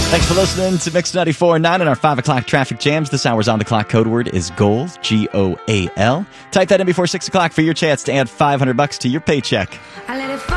Thanks for listening to Mix 94.9 and our 5 o'clock traffic jams. This hour's on the clock code word is GOAL, G-O-A-L. Type that in before 6 o'clock for your chance to add $500 to your paycheck. I let it fall.